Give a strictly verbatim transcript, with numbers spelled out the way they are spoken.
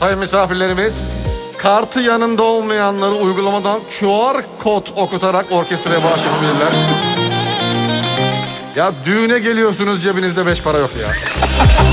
Sayın misafirlerimiz, kartı yanında olmayanları uygulamadan Q R kod okutarak orkestraya bağış yapabilirler. Ya düğüne geliyorsunuz, cebinizde beş para yok ya.